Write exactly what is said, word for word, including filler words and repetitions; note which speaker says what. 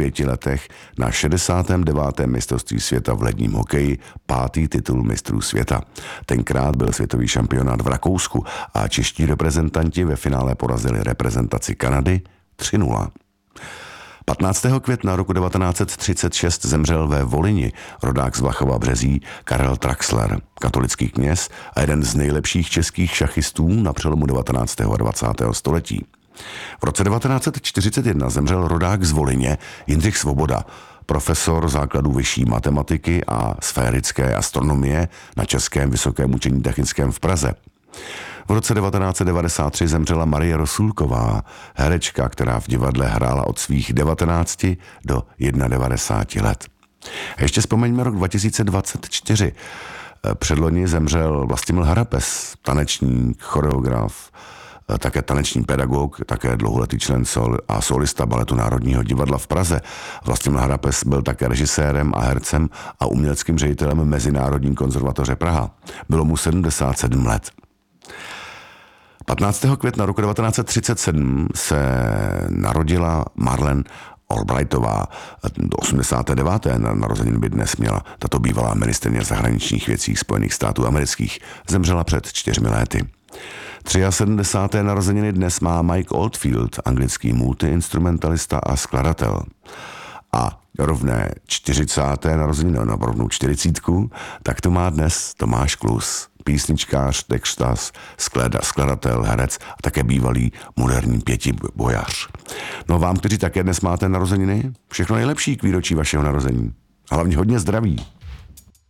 Speaker 1: pěti letech na šedesátém devátém mistrovství světa v ledním hokeji, pátý titul mistrů světa. Tenkrát byl světový šampionát v Rakousku a čeští reprezentanti ve finále porazili reprezentaci Kanady tři nula. patnáctého května roku devatenáct set třicet šest zemřel ve Volyni rodák z Vlachova Březí Karel Traxler, katolický kněz a jeden z nejlepších českých šachistů na přelomu devatenáctého a dvacátého století. V roce devatenáct set čtyřicet jedna zemřel rodák z Volyně Jindřich Svoboda, profesor základů vyšší matematiky a sférické astronomie na Českém vysokém učení technickém v Praze. V roce devatenáct set devadesát tři zemřela Marie Rosulková, herečka, která v divadle hrála od svých devatenácti do devadesáti jedna let. A ještě vzpomeňme rok dva tisíce dvacet čtyři. Předloni zemřel Vlastimil Harapes, tanečník, choreograf, také taneční pedagog, také dlouholetý člen sol a solista Baletu Národního divadla v Praze. Vlastimil Harapes byl také režisérem a hercem a uměleckým ředitelem Mezinárodní konzervatoře Praha. Bylo mu sedmdesát sedm let. patnáctého května roku devatenáct set třicet sedm se narodila Marlene Albrightová. osmdesáté deváté narozeniny by dnes měla tato bývalá ministryně zahraničních věcí Spojených států amerických. Zemřela před čtyřmi lety. sedmdesát tři narozeniny dnes má Mike Oldfield, anglický multiinstrumentalista a skladatel. A rovné čtyřicáté narozeniny, no rovnou čtyřicítku, tak to má dnes Tomáš Klus, písničkář, textař, skladatel, herec a také bývalý moderní pětibojař. No vám, kteří také dnes máte narozeniny, všechno nejlepší k výročí vašeho narození. Hlavně hodně zdraví.